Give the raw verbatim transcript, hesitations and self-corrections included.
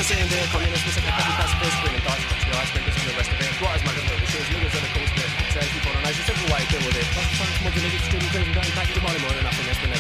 saying they're communist, we said they're petty pacifists, women, dogs, the ice makers and the rest of it. What is matters, the shows, niggas on the coast, the says people on ice, you said, why deal with it? That's the song, smudging, niggas, student, crazy, dying, back to the money, more than nothing,